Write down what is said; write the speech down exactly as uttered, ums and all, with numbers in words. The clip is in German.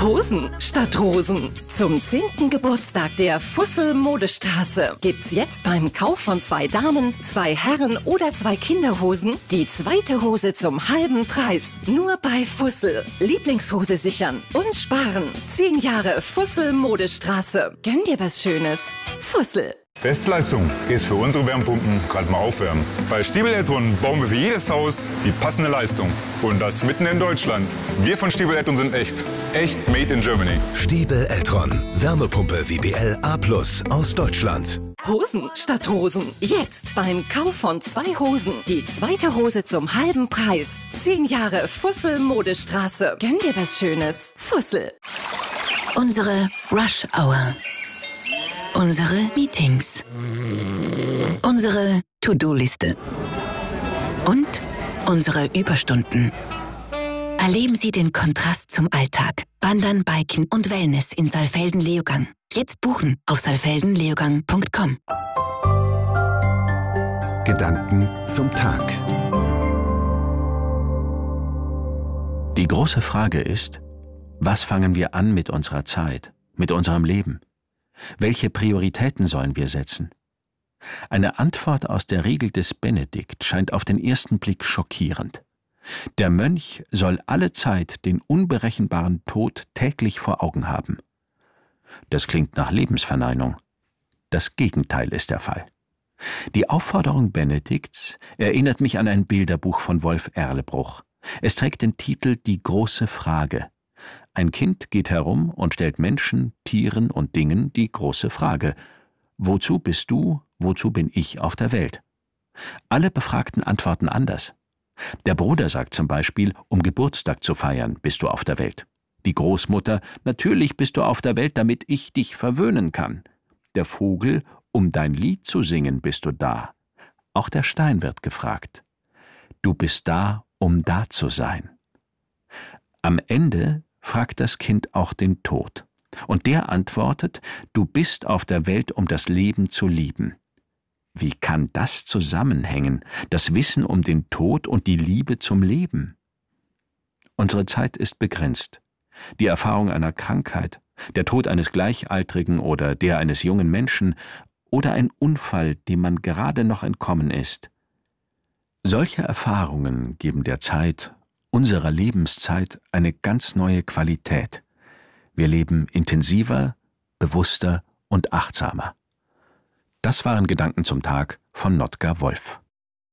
Hosen statt Rosen. Zum zehnten Geburtstag der Fussel Modestraße gibt's jetzt beim Kauf von zwei Damen, zwei Herren oder zwei Kinderhosen die zweite Hose zum halben Preis. Nur bei Fussel. Lieblingshose sichern und sparen. Zehn Jahre Fussel Modestraße. Gönn dir was Schönes. Fussel. Bestleistung ist für unsere Wärmepumpen gerade mal aufwärmen. Bei Stiebel Eltron bauen wir für jedes Haus die passende Leistung. Und das mitten in Deutschland. Wir von Stiebel Eltron sind echt. Echt made in Germany. Stiebel Eltron. Wärmepumpe W B L A plus aus Deutschland. Hosen statt Rosen. Jetzt beim Kauf von zwei Hosen die zweite Hose zum halben Preis. Zehn Jahre Fussel Modestraße. Gönn dir was Schönes. Fussel. Unsere Rush Hour. Unsere Meetings. Unsere To-Do-Liste. Und unsere Überstunden. Erleben Sie den Kontrast zum Alltag. Wandern, Biken und Wellness in Saalfelden-Leogang. Jetzt buchen auf saalfelden leogang punkt com. Gedanken zum Tag. Die große Frage ist, was fangen wir an mit unserer Zeit, mit unserem Leben? Welche Prioritäten sollen wir setzen? Eine Antwort aus der Regel des Benedikt scheint auf den ersten Blick schockierend. Der Mönch soll alle Zeit den unberechenbaren Tod täglich vor Augen haben. Das klingt nach Lebensverneinung. Das Gegenteil ist der Fall. Die Aufforderung Benedikts erinnert mich an ein Bilderbuch von Wolf Erlebruch. Es trägt den Titel »Die große Frage«. Ein Kind geht herum und stellt Menschen, Tieren und Dingen die große Frage: Wozu bist du, wozu bin ich auf der Welt? Alle Befragten antworten anders. Der Bruder sagt zum Beispiel, um Geburtstag zu feiern, bist du auf der Welt. Die Großmutter, natürlich bist du auf der Welt, damit ich dich verwöhnen kann. Der Vogel, um dein Lied zu singen, bist du da. Auch der Stein wird gefragt. Du bist da, um da zu sein. Am Ende fragt das Kind auch den Tod. Und der antwortet, du bist auf der Welt, um das Leben zu lieben. Wie kann das zusammenhängen, das Wissen um den Tod und die Liebe zum Leben? Unsere Zeit ist begrenzt. Die Erfahrung einer Krankheit, der Tod eines Gleichaltrigen oder der eines jungen Menschen oder ein Unfall, dem man gerade noch entkommen ist. Solche Erfahrungen geben der Zeit, unserer Lebenszeit, eine ganz neue Qualität. Wir leben intensiver, bewusster und achtsamer. Das waren Gedanken zum Tag von Notker Wolf.